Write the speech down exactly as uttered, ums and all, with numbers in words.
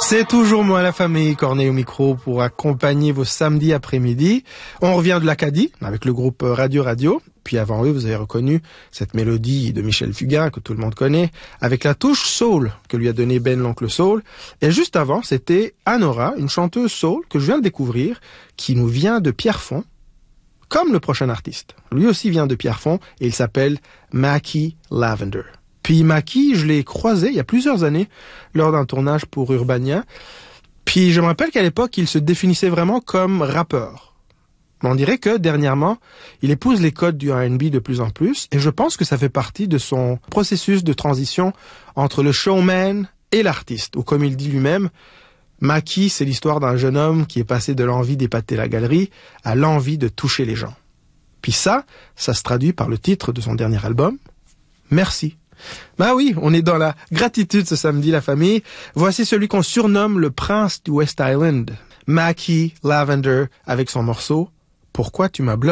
C'est toujours moi, la famille Corneille au micro pour accompagner vos samedis après-midi. On revient de l'Acadie avec le groupe Radio Radio. Puis avant eux, vous avez reconnu cette mélodie de Michel Fugain que tout le monde connaît, avec la touche soul que lui a donné Ben l'Oncle Soul. Et juste avant, c'était Anora, une chanteuse soul que je viens de découvrir, qui nous vient de Pierrefonds, comme le prochain artiste. Lui aussi vient de Pierrefonds et il s'appelle Mackie Lavender. Puis Mackie, je l'ai croisé il y a plusieurs années lors d'un tournage pour Urbania. Puis je me rappelle qu'à l'époque, il se définissait vraiment comme rappeur. Mais on dirait que dernièrement, il épouse les codes du R and B de plus en plus et je pense que ça fait partie de son processus de transition entre le showman et l'artiste. Ou comme il dit lui-même, Mackie, c'est l'histoire d'un jeune homme qui est passé de l'envie d'épater la galerie à l'envie de toucher les gens. Puis ça, ça se traduit par le titre de son dernier album, Merci. Bah oui, on est dans la gratitude ce samedi, la famille. Voici celui qu'on surnomme le prince du West Island, Mackie Lavender, avec son morceau « Pourquoi tu m'as bloqué ?»